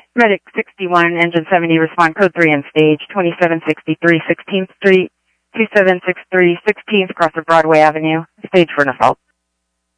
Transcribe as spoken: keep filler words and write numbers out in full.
Medic sixty-one, Engine seventy, respond code three and stage, twenty-seven sixty-three sixteenth Street, two seven six three sixteenth, across of Broadway Avenue, stage for an assault.